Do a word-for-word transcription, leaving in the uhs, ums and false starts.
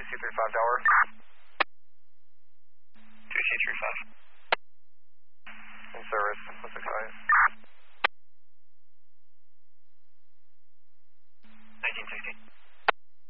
C three five Tower. two C three five. In service, what's the size?